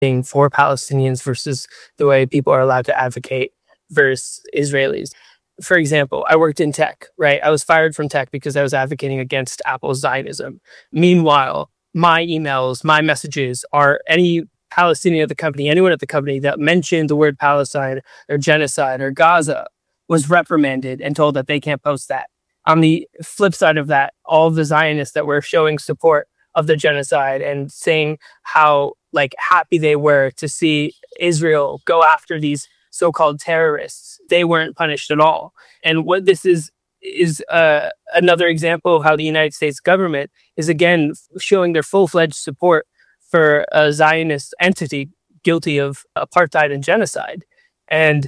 for Palestinians versus the way people are allowed to advocate versus Israelis. For example, I worked in tech, right? I was fired from tech because I was advocating against Apple's Zionism. Meanwhile, my emails, my messages are any Palestinian at the company, anyone at the company that mentioned the word Palestine or genocide or Gaza was reprimanded and told that they can't post that. On the flip side of that, all of the Zionists that were showing support of the genocide and saying how happy they were to see Israel go after these so-called terrorists, they weren't punished at all. And what this is another example of how the United States government is again showing their full-fledged support for a Zionist entity guilty of apartheid and genocide. And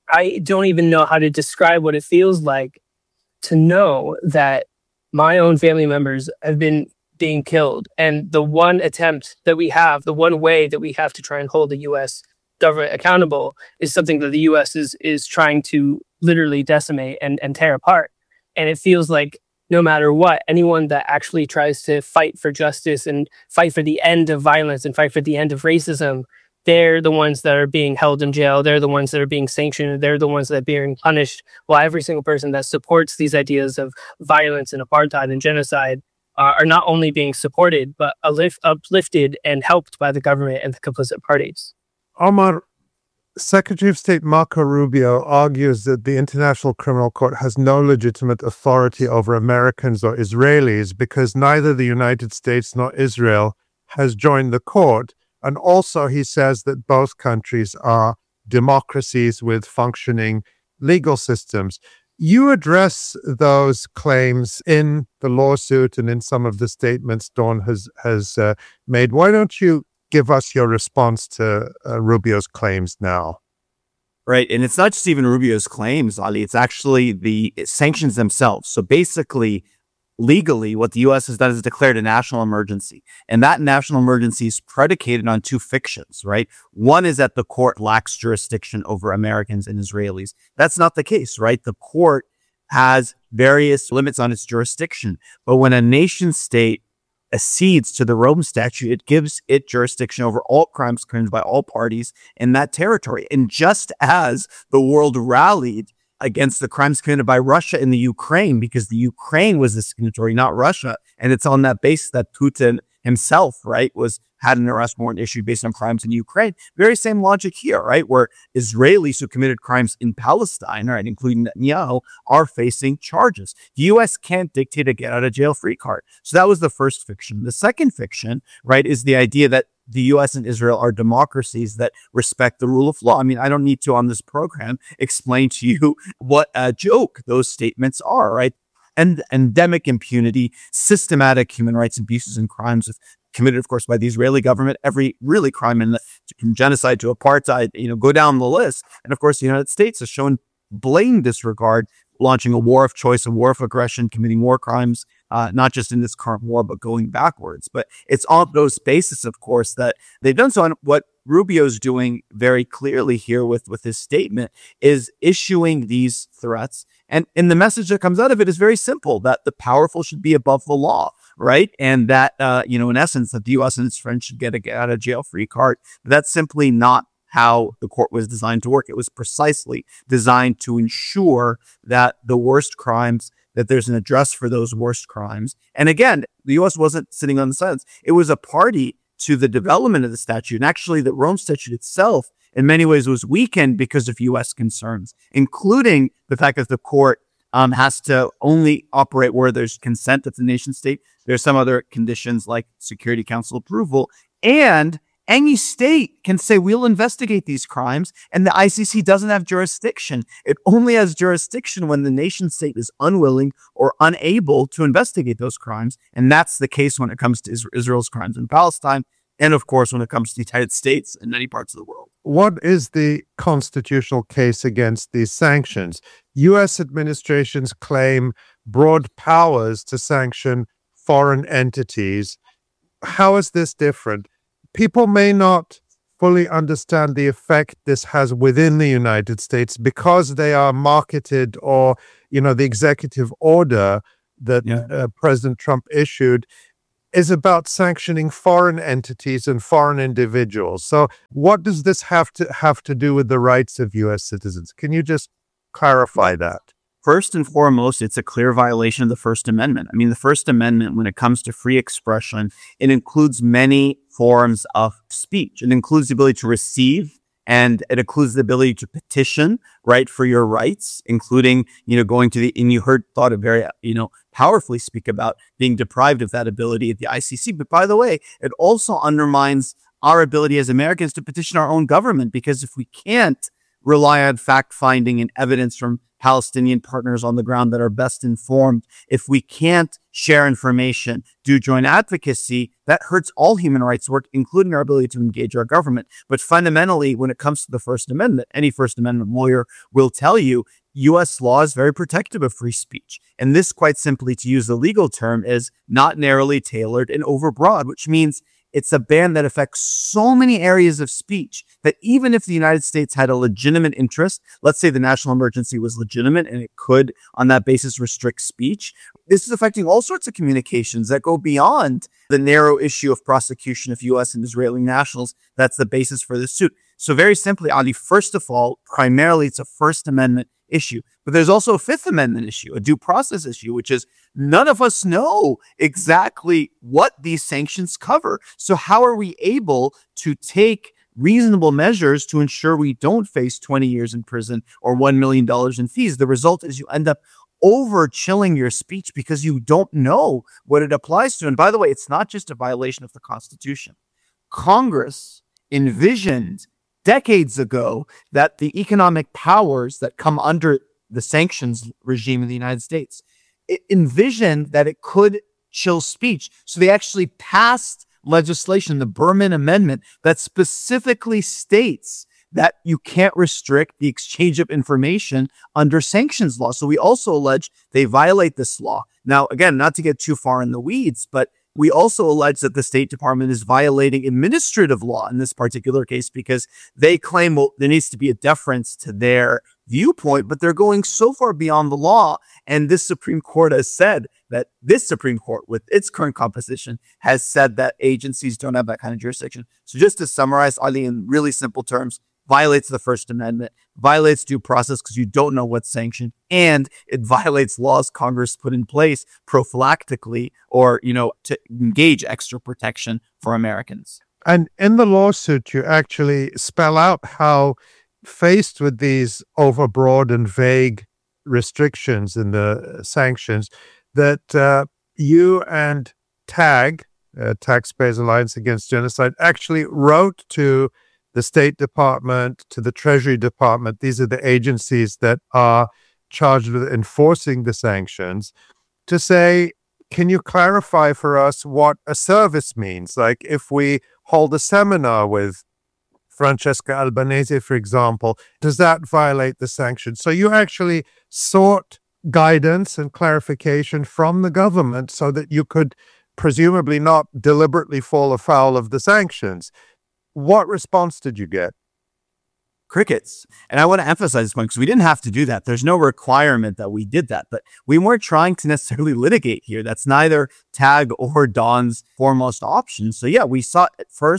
I don't even know how to describe what it feels like to know that my own family members have been being killed. And the one attempt that we have, the one way that we have to try and hold the U.S. government accountable is something that the U.S. is trying to literally decimate and tear apart. And it feels like no matter what, anyone that actually tries to fight for justice and fight for the end of violence and fight for the end of racism, they're the ones that are being held in jail. They're the ones that are being sanctioned. They're the ones that are being punished. While every single person that supports these ideas of violence and apartheid and genocide are not only being supported, but uplifted and helped by the government and the complicit parties. Omar, Secretary of State Marco Rubio argues that the International Criminal Court has no legitimate authority over Americans or Israelis because neither the United States nor Israel has joined the court. And also he says that both countries are democracies with functioning legal systems. You address those claims in the lawsuit and in some of the statements Dawn has made. Why don't you give us your response to Rubio's claims now? Right. And it's not just even Rubio's claims, Ali. It's actually the sanctions themselves. So basically, legally, what the U.S. has done is declared a national emergency. And that national emergency is predicated on two fictions, right? One is that the court lacks jurisdiction over Americans and Israelis. That's not the case, right? The court has various limits on its jurisdiction. But when a nation state accedes to the Rome Statute, it gives it jurisdiction over all crimes committed by all parties in that territory. And just as the world rallied against the crimes committed by Russia in the Ukraine, because the Ukraine was the signatory, not Russia, and it's on that basis that Putin himself, right, had an arrest warrant issued based on crimes in Ukraine. Very same logic here, right, where Israelis who committed crimes in Palestine, right, including Netanyahu, are facing charges. The U.S. can't dictate a get-out-of-jail-free card. So that was the first fiction. The second fiction, right, is the idea that the U.S. and Israel are democracies that respect the rule of law. I mean, I don't need to, on this program, explain to you what a joke those statements are, right? And endemic impunity, systematic human rights abuses and crimes committed, of course, by the Israeli government, every really crime from genocide to apartheid, go down the list. And of course, the United States has shown blatant disregard, launching a war of choice, a war of aggression, committing war crimes, not just in this current war, but going backwards. But it's on those bases, of course, that they've done so. And what Rubio's doing very clearly here with his statement is issuing these threats. And the message that comes out of it is very simple, that the powerful should be above the law, right? And that, in essence, that the U.S. and its friends should get out of jail free card. But that's simply not how the court was designed to work. It was precisely designed to ensure that the worst crimes, that there's an address for those worst crimes. And again, the U.S. wasn't sitting on the sidelines. It was a party to the development of the statute. And actually, the Rome Statute itself, in many ways, was weakened because of U.S. concerns, including the fact that the court has to only operate where there's consent of the nation state. There's some other conditions like Security Council approval. And any state can say, we'll investigate these crimes, and the ICC doesn't have jurisdiction. It only has jurisdiction when the nation state is unwilling or unable to investigate those crimes. And that's the case when it comes to Israel's crimes in Palestine, and of course, when it comes to the United States and many parts of the world. What is the constitutional case against these sanctions? U.S. administrations claim broad powers to sanction foreign entities. How is this different? People may not fully understand the effect this has within the United States because they are marketed, or, the executive order that President Trump issued is about sanctioning foreign entities and foreign individuals. So what does this have to do with the rights of U.S. citizens? Can you just clarify that? First and foremost, it's a clear violation of the First Amendment. I mean, the First Amendment, when it comes to free expression, it includes many forms of speech. It includes the ability to receive, and it includes the ability to petition, right, for your rights, including, going to and you heard Todd very, powerfully speak about being deprived of that ability at the ICC. But by the way, it also undermines our ability as Americans to petition our own government, because if we can't rely on fact-finding and evidence from Palestinian partners on the ground that are best informed, if we can't share information, do joint advocacy, that hurts all human rights work, including our ability to engage our government. But fundamentally, when it comes to the First Amendment, any First Amendment lawyer will tell you, U.S. law is very protective of free speech. And this, quite simply, to use the legal term, is not narrowly tailored and overbroad, which means it's a ban that affects so many areas of speech that even if the United States had a legitimate interest, let's say the national emergency was legitimate and it could, on that basis, restrict speech, this is affecting all sorts of communications that go beyond the narrow issue of prosecution of U.S. and Israeli nationals. That's the basis for this suit. So very simply, Ali, first of all, primarily it's a First Amendment issue. But there's also a Fifth Amendment issue, a due process issue, which is none of us know exactly what these sanctions cover. So how are we able to take reasonable measures to ensure we don't face 20 years in prison or $1 million in fees? The result is you end up over-chilling your speech because you don't know what it applies to. And by the way, it's not just a violation of the Constitution. Congress envisioned decades ago that the economic powers that come under the sanctions regime in the United States, it envisioned that it could chill speech. So they actually passed legislation, the Berman Amendment, that specifically states that you can't restrict the exchange of information under sanctions law. So we also allege they violate this law. Now, again, not to get too far in the weeds, but we also allege that the State Department is violating administrative law in this particular case because they claim, well, there needs to be a deference to their viewpoint, but they're going so far beyond the law. And this Supreme Court has said that this Supreme Court, with its current composition, has said that agencies don't have that kind of jurisdiction. So just to summarize, Ali, in really simple terms, violates the First Amendment, violates due process because you don't know what's sanctioned, and it violates laws Congress put in place prophylactically or, to engage extra protection for Americans. And in the lawsuit, you actually spell out how, faced with these overbroad and vague restrictions in the sanctions, that you and TAG, Taxpayers Alliance Against Genocide, actually wrote to the State Department, to the Treasury Department. These are the agencies that are charged with enforcing the sanctions, to say, can you clarify for us what a service means? Like if we hold a seminar with Francesca Albanese, for example, does that violate the sanctions? So you actually sought guidance and clarification from the government so that you could presumably not deliberately fall afoul of the sanctions. What response did you get? Crickets. And I want to emphasize this point because we didn't have to do that. There's no requirement that we did that, but we weren't trying to necessarily litigate here. That's neither TAG or Don's foremost option. So yeah, we sought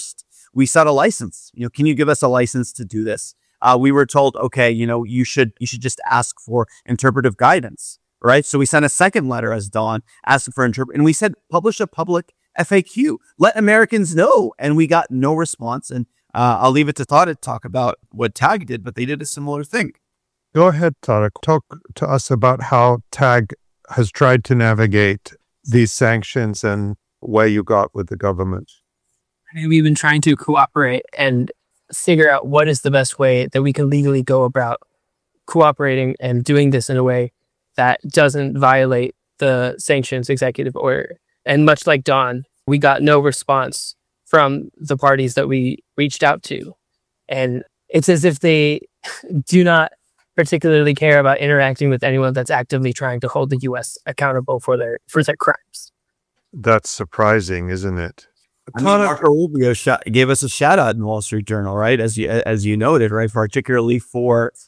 a license. Can you give us a license to do this? We were told, okay, you should just ask for interpretive guidance, right? So we sent a second letter as Don asking for and we said, publish a public FAQ, let Americans know. And we got no response. And I'll leave it to Todd to talk about what TAG did, but they did a similar thing. Go ahead, Tarek. Talk to us about how TAG has tried to navigate these sanctions and where you got with the government. We've been trying to cooperate and figure out what is the best way that we can legally go about cooperating and doing this in a way that doesn't violate the sanctions executive order. And much like Don, we got no response from the parties that we reached out to. And it's as if they do not particularly care about interacting with anyone that's actively trying to hold the U.S. accountable for their crimes. That's surprising, isn't it? Marco Rubio gave us a shout out in the Wall Street Journal, right? As you noted, right? Particularly for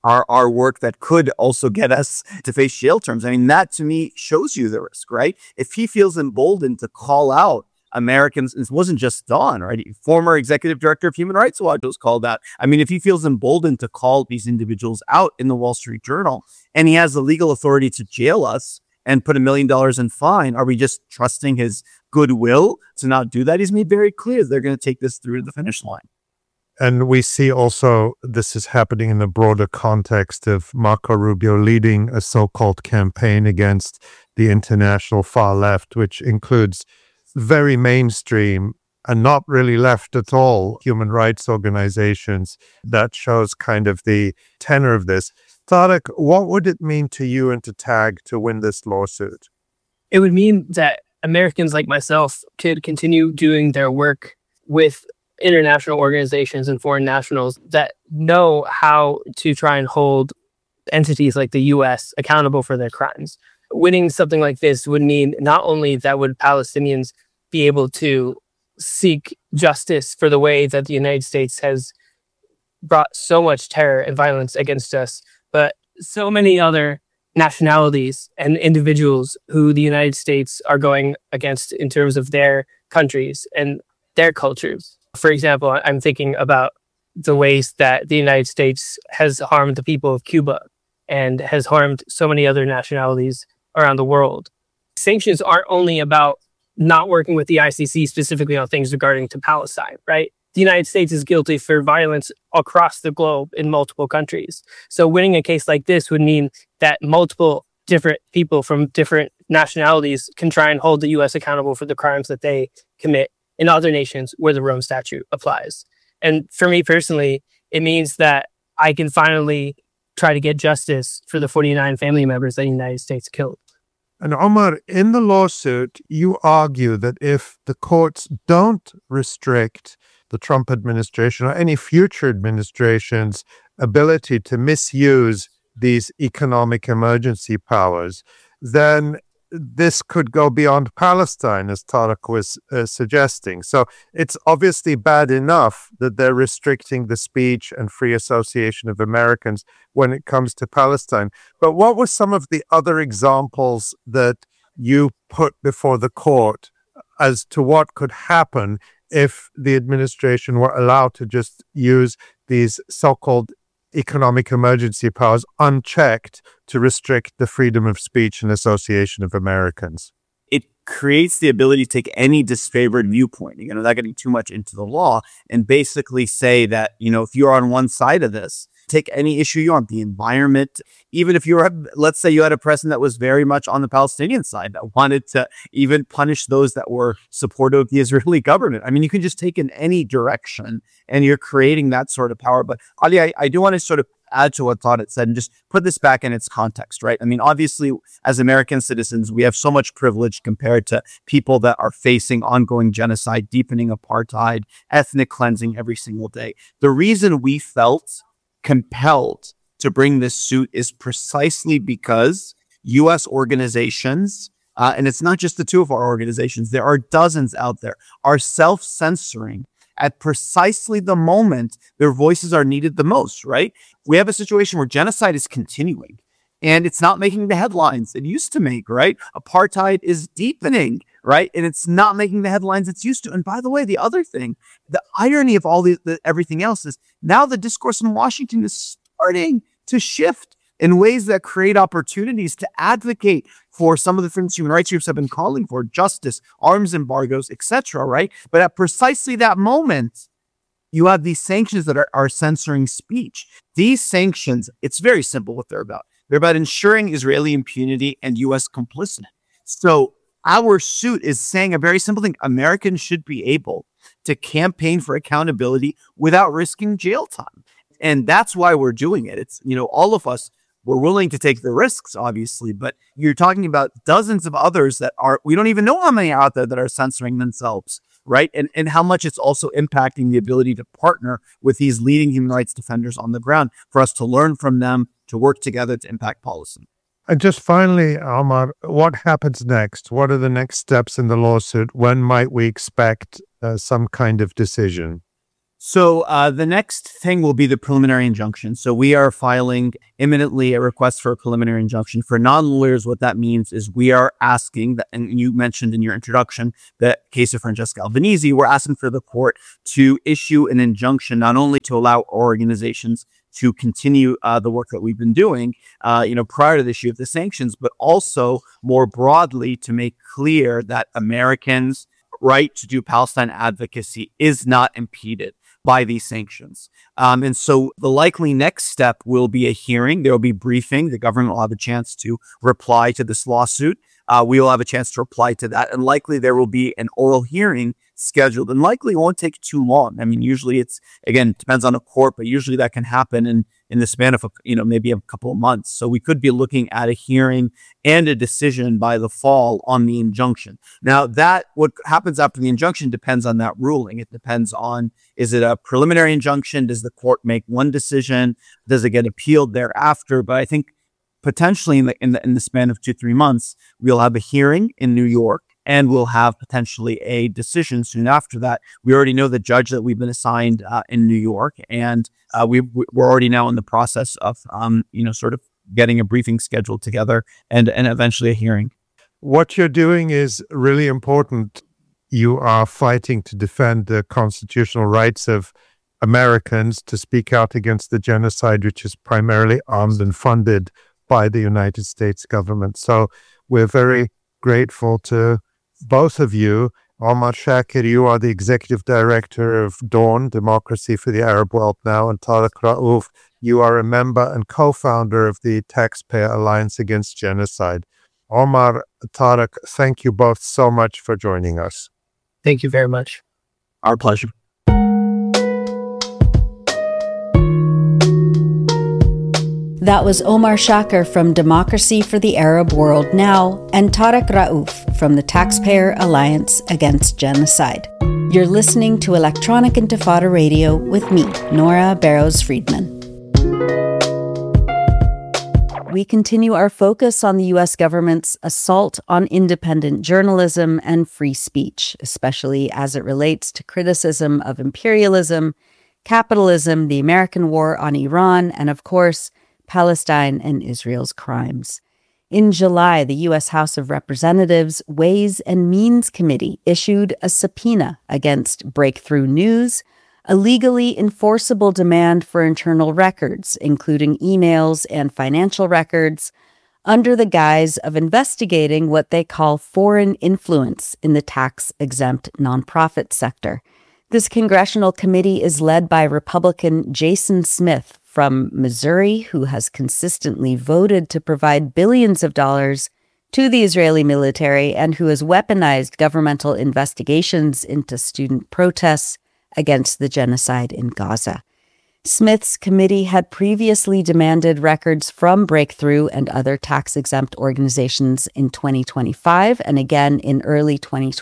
our work that could also get us to face jail terms. I mean, that to me shows you the risk, right? If he feels emboldened to call out Americans, it wasn't just Don, right? Former executive director of Human Rights Watch was called out. I mean, if he feels emboldened to call these individuals out in the Wall Street Journal, and he has the legal authority to jail us and put $1 million in fine, are we just trusting his goodwill to not do that? He's made very clear they're going to take this through to the finish line. And we see also this is happening in the broader context of Marco Rubio leading a so-called campaign against the international far left, which includes very mainstream and not really left at all human rights organizations. That shows kind of the tenor of this. Tarek, what would it mean to you and to TAG to win this lawsuit? It would mean that Americans like myself could continue doing their work with international organizations and foreign nationals that know how to try and hold entities like the U.S. accountable for their crimes. Winning something like this would mean not only that would Palestinians be able to seek justice for the way that the United States has brought so much terror and violence against us, but so many other nationalities and individuals who the United States are going against in terms of their countries and their cultures. For example, I'm thinking about the ways that the United States has harmed the people of Cuba and has harmed so many other nationalities around the world. Sanctions aren't only about not working with the ICC specifically on things regarding to Palestine, right? The United States is guilty for violence across the globe in multiple countries. So winning a case like this would mean that multiple different people from different nationalities can try and hold the U.S. accountable for the crimes that they commit in other nations where the Rome Statute applies. And for me personally, it means that I can finally try to get justice for the 49 family members that the United States killed. And Omar, in the lawsuit, you argue that if the courts don't restrict the Trump administration or any future administration's ability to misuse these economic emergency powers, then this could go beyond Palestine, as Tarek was suggesting. So it's obviously bad enough that they're restricting the speech and free association of Americans when it comes to Palestine. But what were some of the other examples that you put before the court as to what could happen if the administration were allowed to just use these so-called economic emergency powers unchecked to restrict the freedom of speech and association of Americans? It creates the ability to take any disfavored viewpoint, without getting too much into the law, and basically say that, if you're on one side of this, take any issue you want, the environment. Even if let's say you had a president that was very much on the Palestinian side that wanted to even punish those that were supportive of the Israeli government. I mean, you can just take in any direction and you're creating that sort of power. But Ali, I do want to sort of add to what Todd had said and just put this back in its context, right? I mean, obviously, as American citizens, we have so much privilege compared to people that are facing ongoing genocide, deepening apartheid, ethnic cleansing every single day. The reason we felt compelled to bring this suit is precisely because U.S. organizations, and it's not just the two of our organizations, there are dozens out there, are self-censoring at precisely the moment their voices are needed the most, right? We have a situation where genocide is continuing and it's not making the headlines it used to make, right? Apartheid is deepening, right? And it's not making the headlines it's used to. And by the way, the other thing, the irony of all everything else is now the discourse in Washington is starting to shift in ways that create opportunities to advocate for some of the things human rights groups have been calling for, justice, arms embargoes, etc., right? But at precisely that moment, you have these sanctions that are censoring speech. These sanctions, it's very simple what they're about. They're about ensuring Israeli impunity and U.S. complicity. So our suit is saying a very simple thing. Americans should be able to campaign for accountability without risking jail time. And that's why we're doing it. It's, all of us, we're willing to take the risks, obviously, but you're talking about dozens of others that we don't even know how many out there that are censoring themselves, right? And how much it's also impacting the ability to partner with these leading human rights defenders on the ground for us to learn from them, to work together to impact policy. And just finally, Omar, what happens next? What are the next steps in the lawsuit? When might we expect some kind of decision? So the next thing will be the preliminary injunction. So we are filing imminently a request for a preliminary injunction. For non-lawyers, what that means is we are asking, that, and you mentioned in your introduction, the case of Francesca Albanese, we're asking for the court to issue an injunction, not only to allow our organizations to continue the work that we've been doing, prior to the issue of the sanctions, but also more broadly to make clear that Americans' right to do Palestine advocacy is not impeded by these sanctions. And so the likely next step will be a hearing. There will be briefing. The government will have a chance to reply to this lawsuit. We will have a chance to reply to that. And likely there will be an oral hearing scheduled, and likely won't take too long. I mean, usually it's, again, depends on a court, but usually that can happen in the span of, maybe a couple of months. So we could be looking at a hearing and a decision by the fall on the injunction. Now, what happens after the injunction depends on that ruling. It depends on, is it a preliminary injunction? Does the court make one decision? Does it get appealed thereafter? But I think potentially in the span of 2-3 months, we'll have a hearing in New York, and we'll have potentially a decision soon after that. We already know the judge that we've been assigned in New York, and we're already now in the process of, sort of getting a briefing scheduled together and eventually a hearing. What you're doing is really important. You are fighting to defend the constitutional rights of Americans to speak out against the genocide, which is primarily armed and funded by the United States government. So we're very grateful to both of you. Omar Shakir, you are the executive director of DAWN, Democracy for the Arab World Now, and Tariq Raouf, you are a member and co-founder of the Taxpayer Alliance Against Genocide. Omar, Tariq, thank you both so much for joining us. Thank you very much. Our pleasure. That was Omar Shakir from Democracy for the Arab World Now and Tariq Raouf from the Taxpayer Alliance Against Genocide. You're listening to Electronic Intifada Radio with me, Nora Barrows-Friedman. We continue our focus on the U.S. government's assault on independent journalism and free speech, especially as it relates to criticism of imperialism, capitalism, the American war on Iran, and of course, Palestine and Israel's crimes. In July, the U.S. House of Representatives Ways and Means Committee issued a subpoena against Breakthrough News, a legally enforceable demand for internal records, including emails and financial records, under the guise of investigating what they call foreign influence in the tax-exempt nonprofit sector. This congressional committee is led by Republican Jason Smith from Missouri, who has consistently voted to provide billions of dollars to the Israeli military and who has weaponized governmental investigations into student protests against the genocide in Gaza. Smith's committee had previously demanded records from Breakthrough and other tax-exempt organizations in 2025 and again in early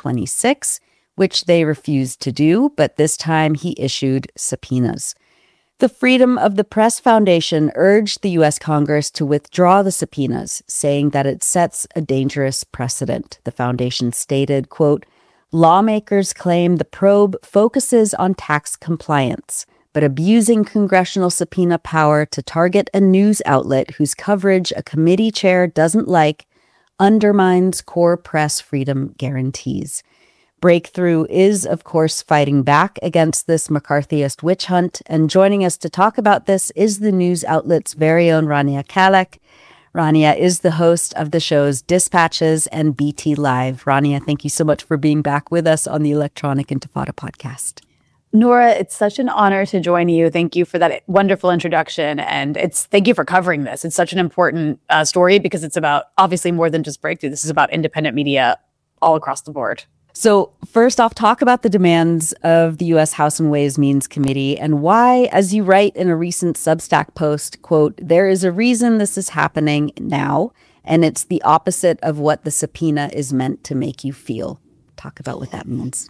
2026, which they refused to do, but this time he issued subpoenas. The Freedom of the Press Foundation urged the U.S. Congress to withdraw the subpoenas, saying that it sets a dangerous precedent. The foundation stated, quote, "Lawmakers claim the probe focuses on tax compliance, but abusing congressional subpoena power to target a news outlet whose coverage a committee chair doesn't like undermines core press freedom guarantees." Breakthrough is, of course, fighting back against this McCarthyist witch hunt, and joining us to talk about this is the news outlet's very own Rania Khalek. Rania is the host of the shows Dispatches and BT Live. Rania, thank you so much for being back with us on the Electronic Intifada podcast. Nora, it's such an honor to join you. Thank you for that wonderful introduction. And thank you for covering this. It's such an important story because it's about obviously more than just Breakthrough. This is about independent media all across the board. So first off, talk about the demands of the U.S. House and Ways Means Committee and why, as you write in a recent Substack post, quote, "There is a reason this is happening now, and it's the opposite of what the subpoena is meant to make you feel." Talk about what that means.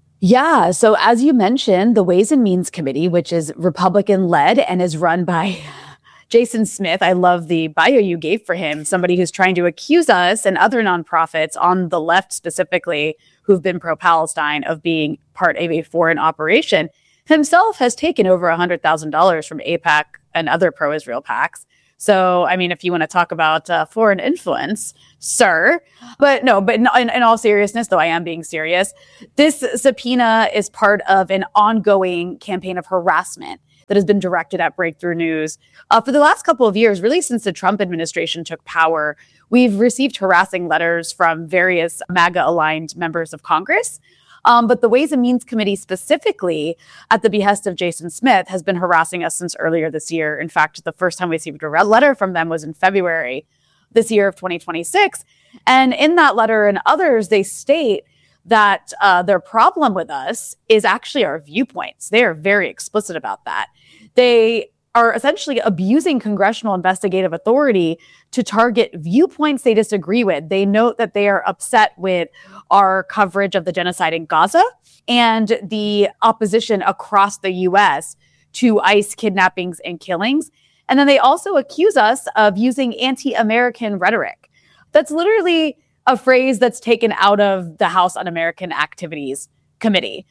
Yeah. So as you mentioned, the Ways and Means Committee, which is Republican-led and is run by Jason Smith. I love the bio you gave for him, somebody who's trying to accuse us and other nonprofits on the left specifically who've been pro-Palestine of being part of a foreign operation. himself has taken over $100,000 from AIPAC and other pro-Israel PACs. So, I mean, if you want to talk about foreign influence, sir. But in all seriousness, though I am being serious, this subpoena is part of an ongoing campaign of harassment that has been directed at Breakthrough News. For the last couple of years, really since the Trump administration took power, we've received harassing letters from various MAGA-aligned members of Congress. But the Ways and Means Committee specifically, at the behest of Jason Smith, has been harassing us since earlier this year. In fact, the first time we received a letter from them was in February this year of 2026. And in that letter and others, they state that their problem with us is actually our viewpoints. They are very explicit about that. They are essentially abusing congressional investigative authority to target viewpoints they disagree with. They note that they are upset with our coverage of the genocide in Gaza and the opposition across the U.S. to ICE kidnappings and killings. And then they also accuse us of using anti-American rhetoric. That's literally a phrase that's taken out of the House Un-American Activities Committee.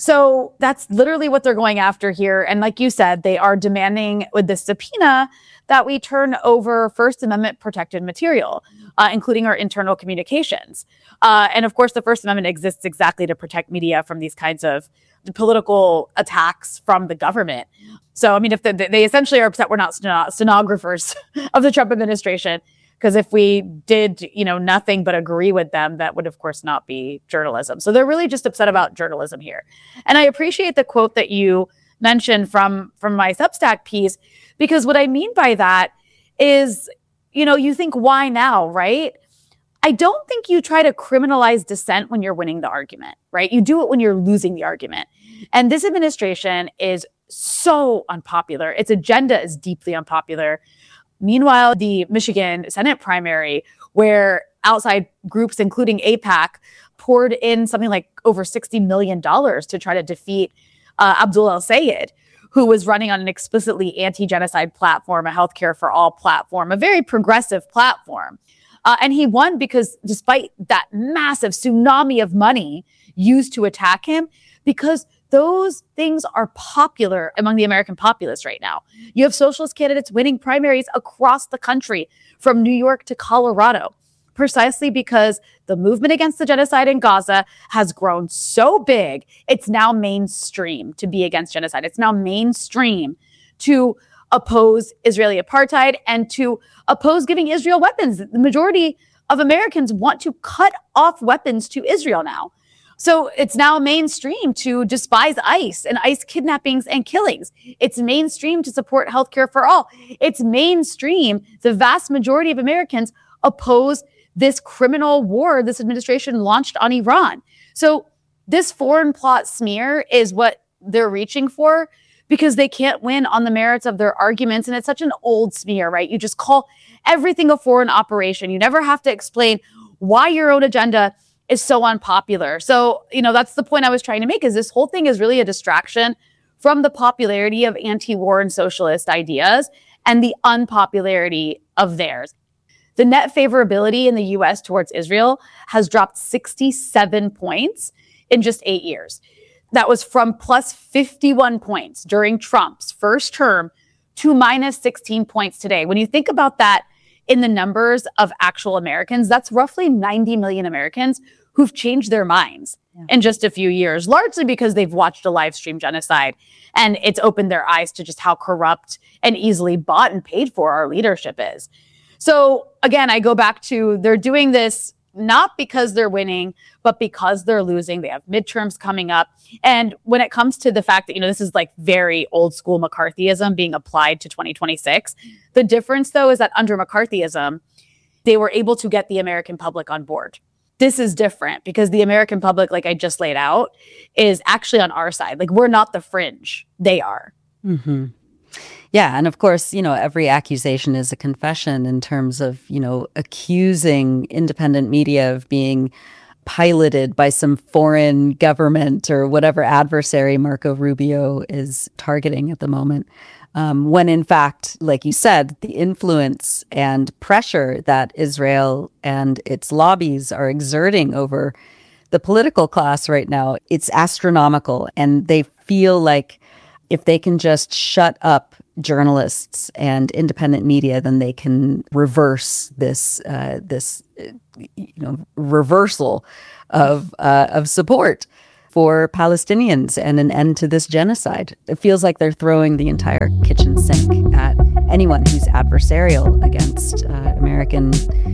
So that's literally what they're going after here. And like you said, they are demanding with this subpoena that we turn over First Amendment protected material, including our internal communications. And of course, the First Amendment exists exactly to protect media from these kinds of political attacks from the government. So, I mean, if they essentially are upset we're not stenographers of the Trump administration, because if we did, nothing but agree with them, that would, of course, not be journalism. So they're really just upset about journalism here. And I appreciate the quote that you mentioned from my Substack piece, because what I mean by that is, you think, why now, right? I don't think you try to criminalize dissent when you're winning the argument, right? You do it when you're losing the argument. And this administration is so unpopular. Its agenda is deeply unpopular. Meanwhile, the Michigan Senate primary, where outside groups, including AIPAC, poured in something like over $60 million to try to defeat Abdul El-Sayed, who was running on an explicitly anti-genocide platform, a healthcare for all platform, a very progressive platform. And he won because despite that massive tsunami of money used to attack him, because those things are popular among the American populace right now. You have socialist candidates winning primaries across the country, from New York to Colorado, precisely because the movement against the genocide in Gaza has grown so big, it's now mainstream to be against genocide. It's now mainstream to oppose Israeli apartheid and to oppose giving Israel weapons. The majority of Americans want to cut off weapons to Israel now. So it's now mainstream to despise ICE and ICE kidnappings and killings. It's mainstream to support healthcare for all. It's mainstream. The vast majority of Americans oppose this criminal war this administration launched on Iran. So this foreign plot smear is what they're reaching for, because they can't win on the merits of their arguments. And it's such an old smear, right? You just call everything a foreign operation. You never have to explain why your own agenda is so unpopular. So, that's the point I was trying to make, is this whole thing is really a distraction from the popularity of anti-war and socialist ideas and the unpopularity of theirs. The net favorability in the U.S. towards Israel has dropped 67 points in just 8 years. That was from plus 51 points during Trump's first term to minus 16 points today. When you think about that in the numbers of actual Americans, that's roughly 90 million Americans who've changed their minds in just a few years, largely because they've watched a live stream genocide, and it's opened their eyes to just how corrupt and easily bought and paid for our leadership is. So again, I go back to, they're doing this not because they're winning, but because they're losing. They have midterms coming up. And when it comes to the fact that, this is like very old school McCarthyism being applied to 2026, the difference though is that under McCarthyism, they were able to get the American public on board. This is different because the American public, like I just laid out, is actually on our side. Like, we're not the fringe. They are. Mm-hmm. Yeah. And of course, every accusation is a confession in terms of, accusing independent media of being piloted by some foreign government or whatever adversary Marco Rubio is targeting at the moment. When in fact, like you said, the influence and pressure that Israel and its lobbies are exerting over the political class right now, it's astronomical. And they feel like if they can just shut up journalists and independent media, then they can reverse this reversal of support for Palestinians and an end to this genocide. It feels like they're throwing the entire kitchen sink at anyone who's adversarial against American,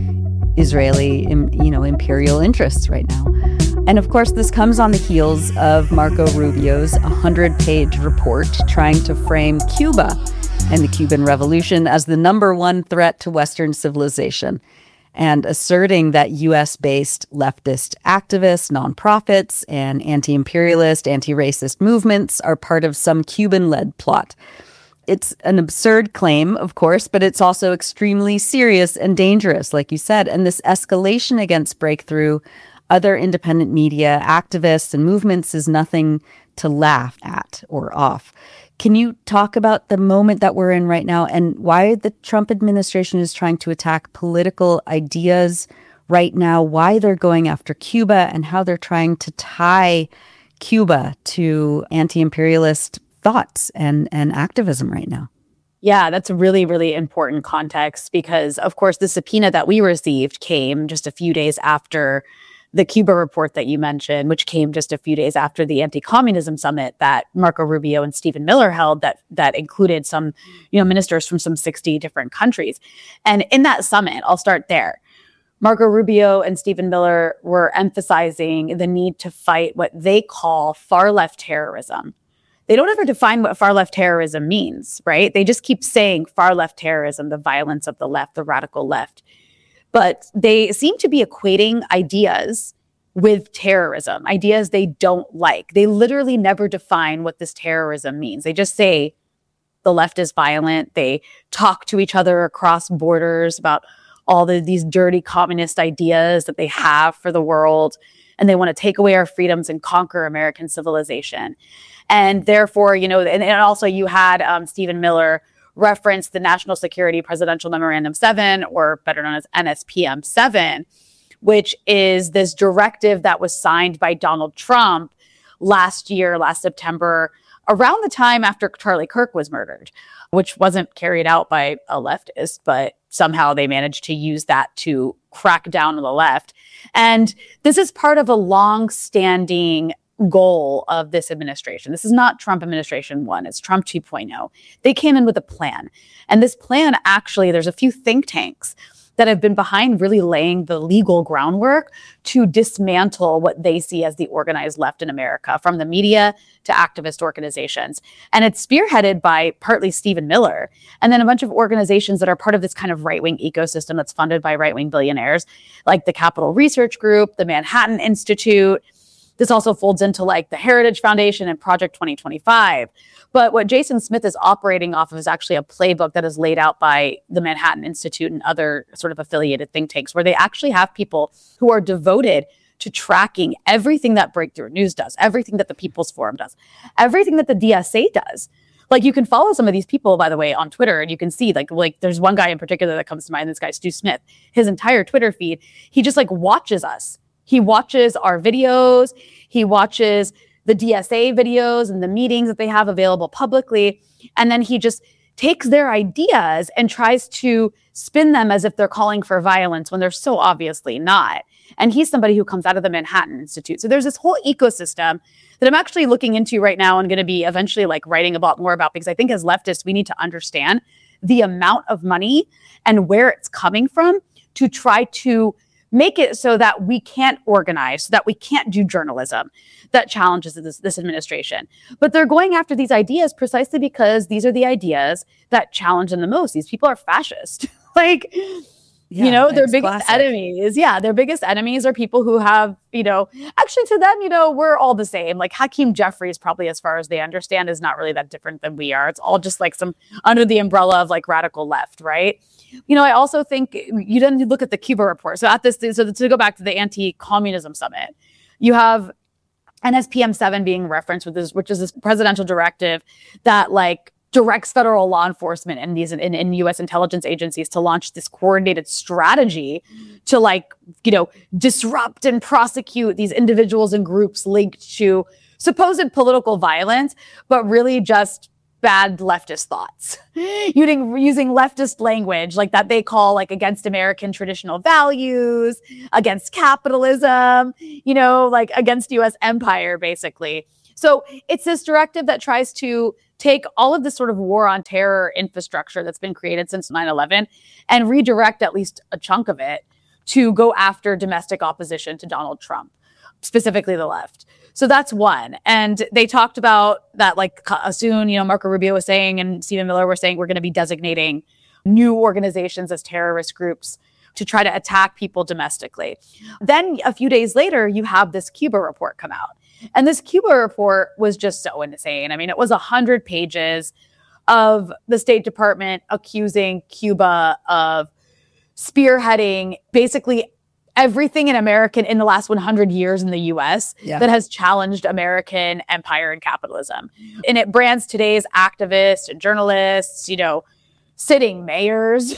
Israeli, imperial interests right now. And of course, this comes on the heels of Marco Rubio's 100-page report trying to frame Cuba and the Cuban Revolution as the number one threat to Western civilization, and asserting that U.S.-based leftist activists, nonprofits, and anti-imperialist, anti-racist movements are part of some Cuban-led plot. It's an absurd claim, of course, but it's also extremely serious and dangerous, like you said. And this escalation against Breakthrough, other independent media, activists, and movements is nothing to laugh at or off. Can you talk about the moment that we're in right now and why the Trump administration is trying to attack political ideas right now, why they're going after Cuba, and how they're trying to tie Cuba to anti-imperialist thoughts and activism right now? Yeah, that's a really, really important context because, of course, the subpoena that we received came just a few days after the Cuba report that you mentioned, which came just a few days after the anti-communism summit that Marco Rubio and Stephen Miller held that included some, ministers from some 60 different countries. And in that summit, I'll start there. Marco Rubio and Stephen Miller were emphasizing the need to fight what they call far-left terrorism. They don't ever define what far-left terrorism means, right? They just keep saying far-left terrorism, the violence of the left, the radical left. But they seem to be equating ideas with terrorism, ideas they don't like. They literally never define what this terrorism means. They just say the left is violent. They talk to each other across borders about all these dirty communist ideas that they have for the world. And they want to take away our freedoms and conquer American civilization. And therefore, and also you had Stephen Miller reference the National Security Presidential Memorandum 7, or better known as NSPM 7, which is this directive that was signed by Donald Trump last September, around the time after Charlie Kirk was murdered, which wasn't carried out by a leftist, but somehow they managed to use that to crack down on the left. And this is part of a long-standing goal of this administration. This is not Trump administration 1, it's Trump 2.0. They came in with a plan. And this plan, actually, there's a few think tanks that have been behind really laying the legal groundwork to dismantle what they see as the organized left in America, from the media to activist organizations. And it's spearheaded by partly Stephen Miller, and then a bunch of organizations that are part of this kind of right-wing ecosystem that's funded by right-wing billionaires, like the Capital Research Group, the Manhattan Institute. This also folds into like the Heritage Foundation and Project 2025. But what Jason Smith is operating off of is actually a playbook that is laid out by the Manhattan Institute and other sort of affiliated think tanks, where they actually have people who are devoted to tracking everything that Breakthrough News does, everything that the People's Forum does, everything that the DSA does. Like, you can follow some of these people, by the way, on Twitter, and you can see like there's one guy in particular that comes to mind, this guy, Stu Smith. His entire Twitter feed, he just like watches us. He watches our videos. He watches the DSA videos and the meetings that they have available publicly. And then he just takes their ideas and tries to spin them as if they're calling for violence when they're so obviously not. And he's somebody who comes out of the Manhattan Institute. So there's this whole ecosystem that I'm actually looking into right now and going to be eventually like writing about more about, because I think as leftists, we need to understand the amount of money and where it's coming from to try to make it so that we can't organize, so that we can't do journalism that challenges this administration. But they're going after these ideas precisely because these are the ideas that challenge them the most. These people are fascist. Their biggest enemies. Yeah, their biggest enemies are people who have, actually to them, we're all the same. Like Hakeem Jeffries, probably as far as they understand, is not really that different than we are. It's all just like some under the umbrella of like radical left, right? I also think you then look at the Cuba report. So to go back to the anti-communism summit, you have NSPM 7 being referenced with this, which is this presidential directive that like directs federal law enforcement and these in U.S. intelligence agencies to launch this coordinated strategy to disrupt and prosecute these individuals and groups linked to supposed political violence, but really just bad leftist thoughts, using leftist language like that they call like against American traditional values, against capitalism, like against U.S. empire, basically. So it's this directive that tries to take all of this sort of war on terror infrastructure that's been created since 9/11 and redirect at least a chunk of it to go after domestic opposition to Donald Trump, specifically the left. So that's one. And they talked about that like soon, Marco Rubio was saying and Stephen Miller were saying we're going to be designating new organizations as terrorist groups to try to attack people domestically. Then a few days later, you have this Cuba report come out. And this Cuba report was just so insane. I mean, it was 100 pages of the State Department accusing Cuba of spearheading basically everything in the last 100 years in the U.S. that has challenged American empire and capitalism. And it brands today's activists and journalists, sitting mayors,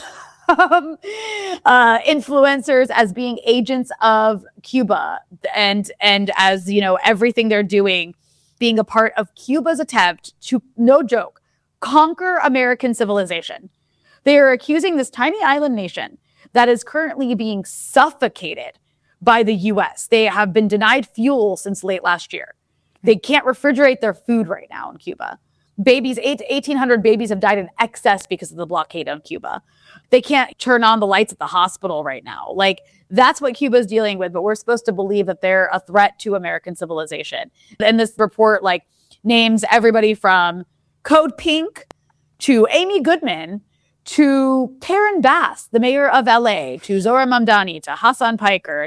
influencers as being agents of Cuba and as, everything they're doing being a part of Cuba's attempt to, no joke, conquer American civilization. They are accusing this tiny island nation that is currently being suffocated by the U.S. They have been denied fuel since late last year. They can't refrigerate their food right now in Cuba. 1,800 babies have died in excess because of the blockade of Cuba. They can't turn on the lights at the hospital right now. Like, that's what Cuba's dealing with, but we're supposed to believe that they're a threat to American civilization. And this report, names everybody from Code Pink to Amy Goodman to Karen Bass, the mayor of LA, to Zohra Mamdani, to Hassan Piker,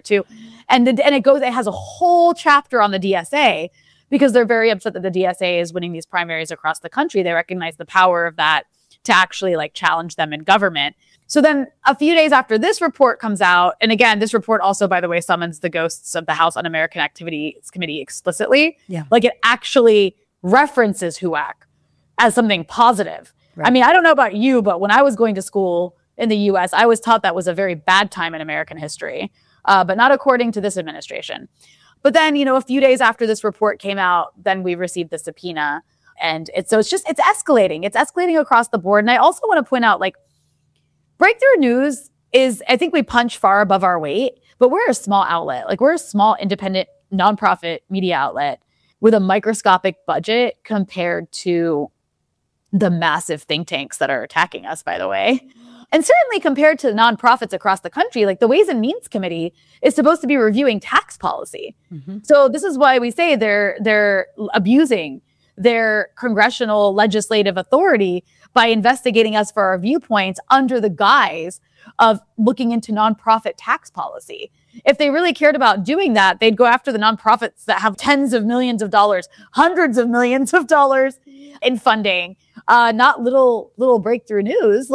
it has a whole chapter on the DSA because they're very upset that the DSA is winning these primaries across the country. They recognize the power of that to actually challenge them in government. So then a few days after this report comes out, and again, this report also, by the way, summons the ghosts of the House Un-American Activities Committee explicitly. Yeah. It actually references HUAC as something positive. Right. I mean, I don't know about you, but when I was going to school in the U.S., I was taught that was a very bad time in American history, but not according to this administration. But then, a few days after this report came out, then we received the subpoena. And it's escalating. It's escalating across the board. And I also want to point out, Breakthrough News is, I think we punch far above our weight, but we're a small outlet. We're a small, independent, nonprofit media outlet with a microscopic budget compared to the massive think tanks that are attacking us, by the way. And certainly compared to nonprofits across the country, the Ways and Means Committee is supposed to be reviewing tax policy. Mm-hmm. So this is why we say they're abusing their congressional legislative authority by investigating us for our viewpoints under the guise of looking into nonprofit tax policy. If they really cared about doing that, they'd go after the nonprofits that have tens of millions of dollars, hundreds of millions of dollars in funding, not little Breakthrough News.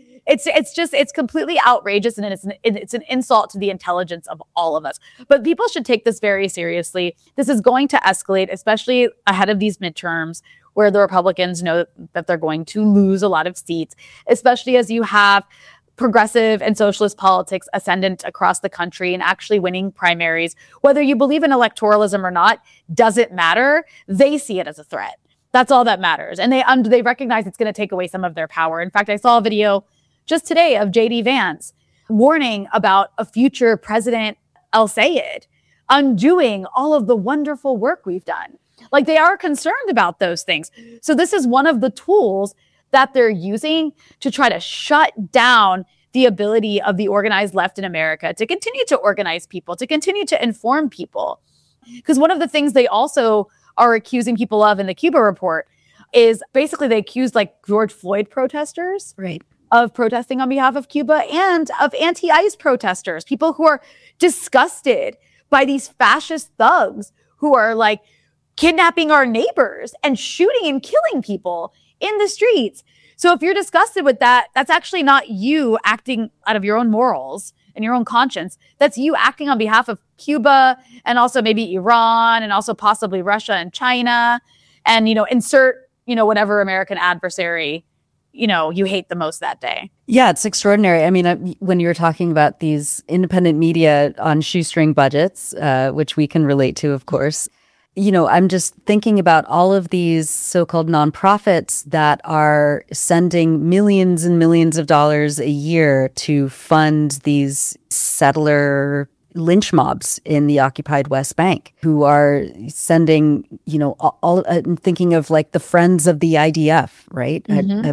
It's completely outrageous, and it's an insult to the intelligence of all of us. But people should take this very seriously. This is going to escalate, especially ahead of these midterms, where the Republicans know that they're going to lose a lot of seats, especially as you have progressive and socialist politics ascendant across the country and actually winning primaries. Whether you believe in electoralism or not doesn't matter. They see it as a threat. That's all that matters. And they recognize it's going to take away some of their power. In fact, I saw a video just today of J.D. Vance warning about a future President El-Sayed undoing all of the wonderful work we've done. They are concerned about those things. So this is one of the tools that they're using to try to shut down the ability of the organized left in America to continue to organize people, to continue to inform people. Because one of the things they also are accusing people of in the Cuba report is basically they accuse George Floyd protesters. Right. Of protesting on behalf of Cuba and of anti-ICE protesters, people who are disgusted by these fascist thugs who are kidnapping our neighbors and shooting and killing people in the streets. So if you're disgusted with that, that's actually not you acting out of your own morals and your own conscience. That's you acting on behalf of Cuba and also maybe Iran and also possibly Russia and China and, insert, whatever American adversary you hate the most that day. Yeah, it's extraordinary. I mean, when you were talking about these independent media on shoestring budgets, which we can relate to, of course, I'm just thinking about all of these so-called nonprofits that are sending millions and millions of dollars a year to fund these settler lynch mobs in the occupied West Bank, who are sending, I'm thinking of like the Friends of the IDF, right?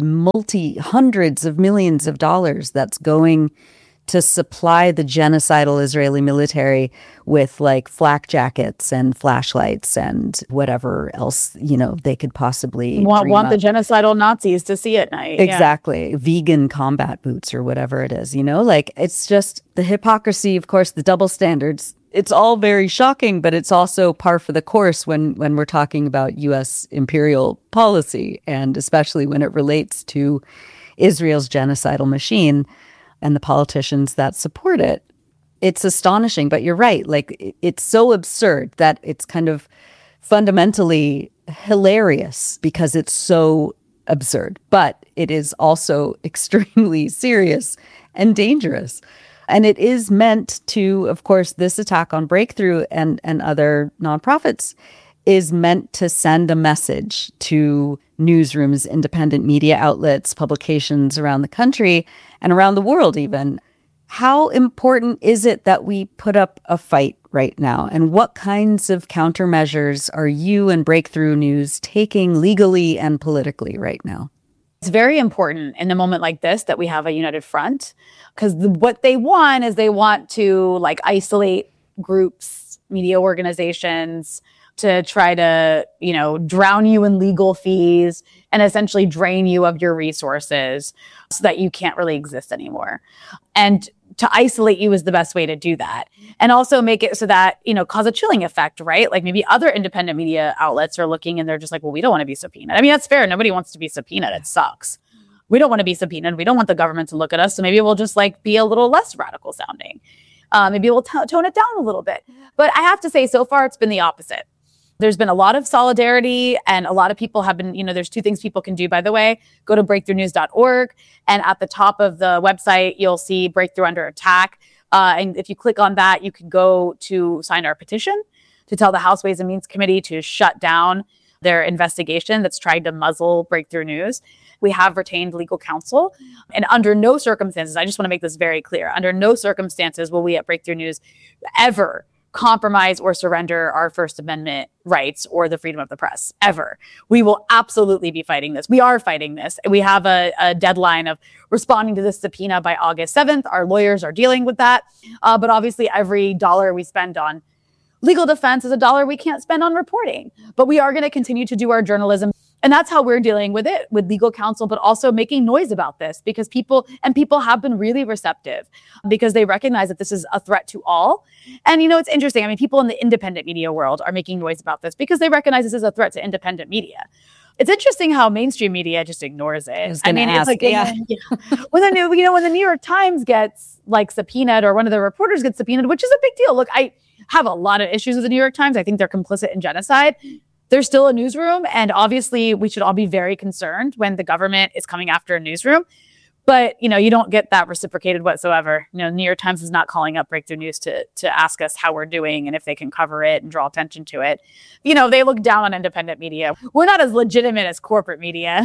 A hundreds of millions of dollars that's going to supply the genocidal Israeli military with like flak jackets and flashlights and whatever else, they could possibly want the genocidal Nazis to see at night. Exactly. Yeah. Vegan combat boots or whatever it is, it's just the hypocrisy, of course, the double standards. It's all very shocking, but it's also par for the course when we're talking about U.S. imperial policy, and especially when it relates to Israel's genocidal machine and the politicians that support it. It's astonishing, but you're right. Like, it's so absurd that it's kind of fundamentally hilarious because it's so absurd, but it is also extremely serious and dangerous. And it is meant to, of course, this attack on Breakthrough and other nonprofits is meant to send a message to newsrooms, independent media outlets, publications around the country and around the world even. How important is it that we put up a fight right now? And what kinds of countermeasures are you and Breakthrough News taking legally and politically right now? It's very important in a moment like this that we have a united front, because what they want is they want to like isolate groups, media organizations, to try to, drown you in legal fees and essentially drain you of your resources so that you can't really exist anymore. And to isolate you is the best way to do that. And also make it so that, cause a chilling effect, right? Like maybe other independent media outlets are looking and they're just like, well, we don't want to be subpoenaed. I mean, that's fair. Nobody wants to be subpoenaed. It sucks. We don't want to be subpoenaed. We don't want the government to look at us. So maybe we'll just like be a little less radical sounding. Maybe we'll tone it down a little bit. But I have to say, so far, it's been the opposite. There's been a lot of solidarity, and a lot of people have been, there's two things people can do, by the way. Go to breakthroughnews.org, and at the top of the website, you'll see Breakthrough Under Attack. And if you click on that, you can go to sign our petition to tell the House Ways and Means Committee to shut down their investigation that's trying to muzzle Breakthrough News. We have retained legal counsel, and under no circumstances, I just want to make this very clear, under no circumstances will we at Breakthrough News ever compromise or surrender our First Amendment rights or the freedom of the press, ever. We will absolutely be fighting this. We are fighting this. We have a deadline of responding to this subpoena by August 7th. Our lawyers are dealing with that. But obviously, every dollar we spend on legal defense is a dollar we can't spend on reporting. But we are going to continue to do our journalism. And that's how we're dealing with it, with legal counsel, but also making noise about this because people have been really receptive because they recognize that this is a threat to all. And, it's interesting. I mean, people in the independent media world are making noise about this because they recognize this is a threat to independent media. It's interesting how mainstream media just ignores it. It's like, when the New York Times gets like subpoenaed or one of the reporters gets subpoenaed, which is a big deal. Look, I have a lot of issues with the New York Times. I think they're complicit in genocide. There's still a newsroom, and obviously we should all be very concerned when the government is coming after a newsroom. But, you don't get that reciprocated whatsoever. New York Times is not calling up Breakthrough News to ask us how we're doing and if they can cover it and draw attention to it. They look down on independent media. We're not as legitimate as corporate media.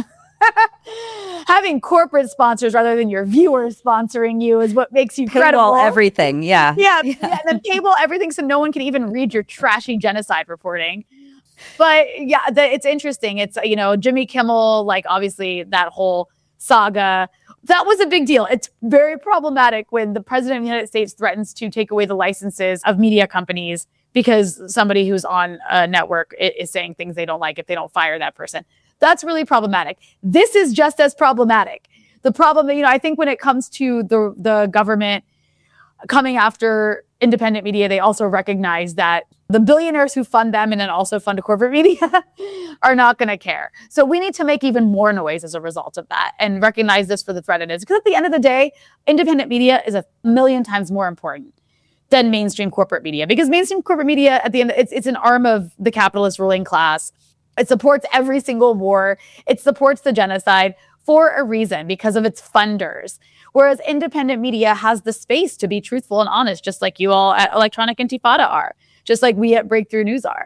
Having corporate sponsors rather than your viewers sponsoring you is what makes you credible. Paywall everything, yeah. Yeah, and then paywall everything so no one can even read your trashy genocide reporting. But yeah, it's interesting. It's, Jimmy Kimmel, like obviously that whole saga, that was a big deal. It's very problematic when the president of the United States threatens to take away the licenses of media companies because somebody who's on a network is saying things they don't like if they don't fire that person. That's really problematic. This is just as problematic. The problem, I think when it comes to the government coming after independent media, they also recognize that the billionaires who fund them and then also fund corporate media are not going to care. So we need to make even more noise as a result of that and recognize this for the threat it is. Because at the end of the day, independent media is 1,000,000 times more important than mainstream corporate media. Because mainstream corporate media, at the end, it's an arm of the capitalist ruling class. It supports every single war. It supports the genocide for a reason, because of its funders. Whereas independent media has the space to be truthful and honest, just like you all at Electronic Intifada are, just like we at Breakthrough News are.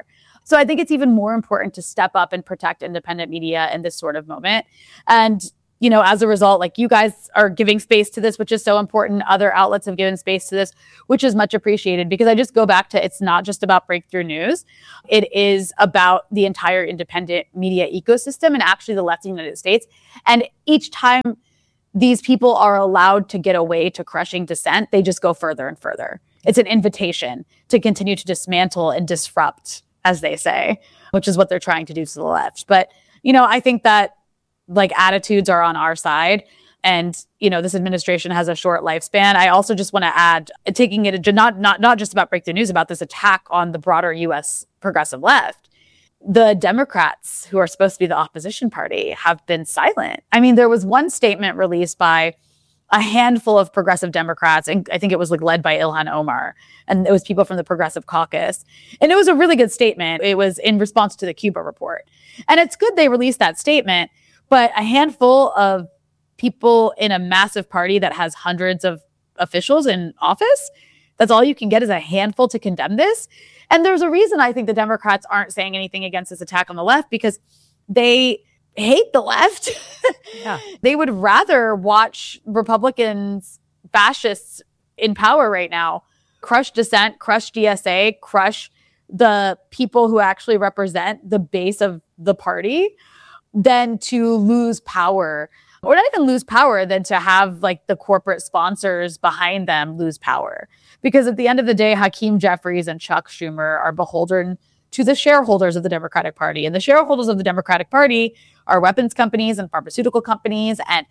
So I think it's even more important to step up and protect independent media in this sort of moment. And, you know, as a result, like you guys are giving space to this, which is so important. Other outlets have given space to this, which is much appreciated, because I just go back to, it's not just about Breakthrough News. It is about the entire independent media ecosystem and actually the left in the United States. And each time these people are allowed to get away to crushing dissent, they just go further and further. It's an invitation to continue to dismantle and disrupt, as they say, which is what they're trying to do to the left. But, you know, I think that like attitudes are on our side, and, you know, this administration has a short lifespan. I also just want to add, taking it not just about Breakthrough News, about this attack on the broader U.S. progressive left. The Democrats, who are supposed to be the opposition party, have been silent. I mean, there was one statement released by a handful of progressive Democrats, and I think it was like led by Ilhan Omar, and it was people from the Progressive Caucus. And it was a really good statement. It was in response to the Cuba report. And it's good they released that statement, but a handful of people in a massive party that has hundreds of officials in office, that's all you can get, is a handful to condemn this. And there's a reason I think the Democrats aren't saying anything against this attack on the left, because they hate the left. Yeah. They would rather watch Republicans, fascists in power right now, crush dissent, crush DSA, crush the people who actually represent the base of the party, than to lose power. Or not even lose power, than to have like the corporate sponsors behind them lose power. Because at the end of the day, Hakeem Jeffries and Chuck Schumer are beholden to the shareholders of the Democratic Party. And the shareholders of the Democratic Party are weapons companies and pharmaceutical companies and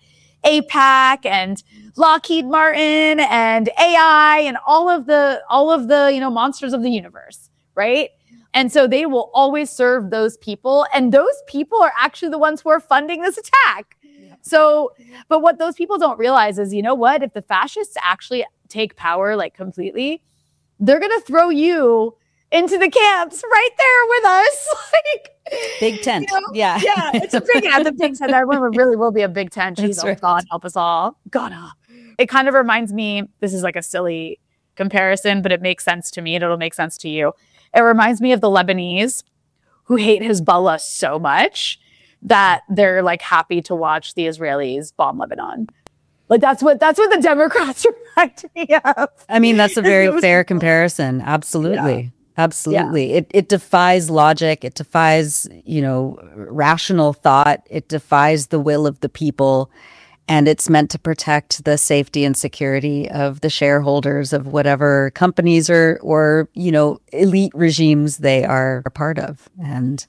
AIPAC and Lockheed Martin and AI and all of the, you know, monsters of the universe, right? And so they will always serve those people. And those people are actually the ones who are funding this attack. So, but what those people don't realize is, you know what, if the fascists actually take power like completely, they're going to throw you into the camps right there with us. Like, big tent. You know? Yeah. Yeah. It's a big tent. The big tent. That really will be a big tent. Jeez, right. God help us all. God. It kind of reminds me, this is like a silly comparison, but it makes sense to me and it'll make sense to you. It reminds me of the Lebanese who hate Hezbollah so much that they're like happy to watch the Israelis bomb Lebanon. Like that's what the Democrats remind me of. I mean, that's a very fair comparison. Absolutely. Yeah. Absolutely. Yeah. It defies logic. It defies, you know, rational thought. It defies the will of the people. And it's meant to protect the safety and security of the shareholders of whatever companies or, you know, elite regimes they are a part of. And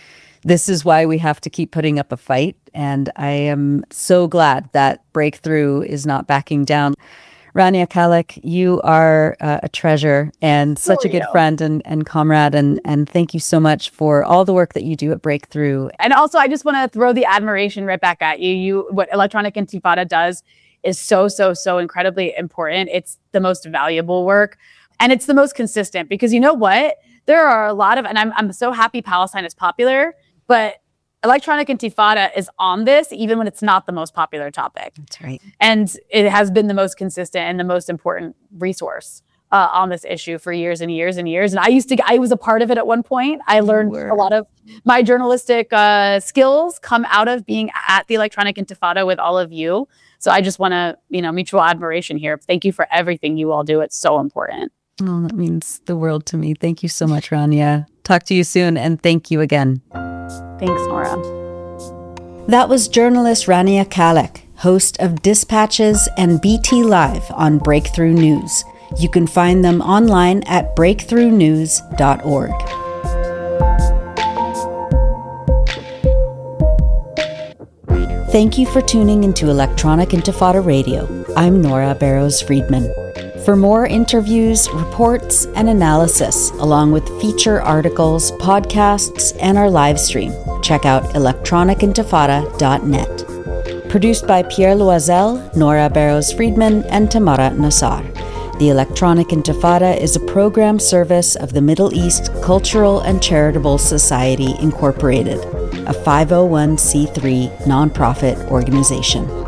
this is why we have to keep putting up a fight. And I am so glad that Breakthrough is not backing down. Rania Khalek, you are a treasure and such a good friend and comrade. And thank you so much for all the work that you do at Breakthrough. And also, I just want to throw the admiration right back at you. What Electronic Intifada does is so incredibly important. It's the most valuable work. And it's the most consistent, because you know what? There are a lot of, and I'm so happy Palestine is popular, but Electronic Intifada is on this even when it's not the most popular topic. That's right. And it has been the most consistent and the most important resource on this issue for years and years and years. And I was a part of it at one point. I learned a lot of my journalistic skills come out of being at the Electronic Intifada with all of you. So I just want to, you know, mutual admiration here. Thank you for everything you all do. It's so important. Oh, that means the world to me. Thank you so much, Rania. Talk to you soon, and thank you again. Thanks, Nora. That was journalist Rania Khalek, host of Dispatches and BT Live on Breakthrough News. You can find them online at breakthroughnews.org. Thank you for tuning into Electronic Intifada Radio. I'm Nora Barrows-Friedman. For more interviews, reports, and analysis, along with feature articles, podcasts, and our live stream, check out electronicintifada.net. Produced by Pierre Loisel, Nora Barrows-Friedman, and Tamara Nassar. The Electronic Intifada is a program service of the Middle East Cultural and Charitable Society, Incorporated, a 501c3 nonprofit organization.